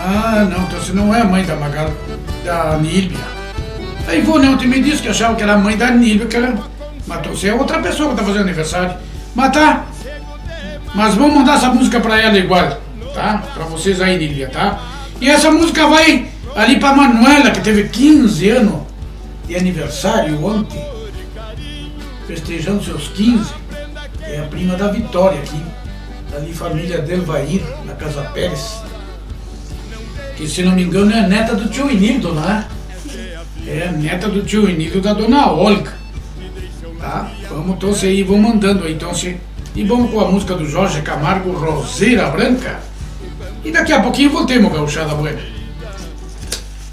Ah, não, então você não é a mãe da Magal, da Nílvia. A Ivone ontem me disse que achava que era a mãe da Nílvia, que ela matou. Você é outra pessoa que tá fazendo aniversário. Mas tá. Mas vamos mandar essa música pra ela igual, tá? Pra vocês aí, Nílvia, tá? E essa música vai ali pra Manuela, que teve 15 anos de aniversário ontem, festejando seus 15. É a prima da Vitória aqui, ali família Delvair, na Casa Pérez, que se não me engano é neta do tio Iníldo, né? É neta do tio Iníldo da dona Olga, tá? Vamos torcer aí, vamos mandando aí, então e vamos com a música do Jorge Camargo, Roseira Branca, e daqui a pouquinho voltemos, Gauchada Buena.